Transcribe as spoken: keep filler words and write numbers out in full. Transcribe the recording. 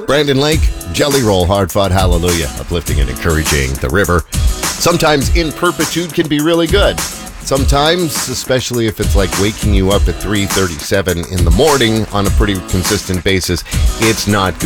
Brandon Lake, Jelly Roll, Hard Fought Hallelujah, uplifting and encouraging the river. Sometimes in perpetude can be really good. Sometimes, especially if it's like waking you up at three thirty-seven in the morning on a pretty consistent basis, it's not good.